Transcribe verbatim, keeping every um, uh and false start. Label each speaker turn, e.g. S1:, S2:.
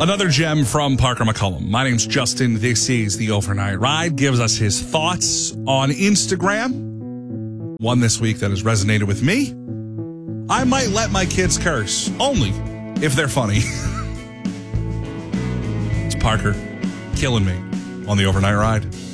S1: Another gem from Parker McCollum. My name's Justin. This is The Overnight Ride. Gives us his thoughts on Instagram. One this week that has resonated with me. I might let my kids curse, only if they're funny. It's Parker killing me on The Overnight Ride.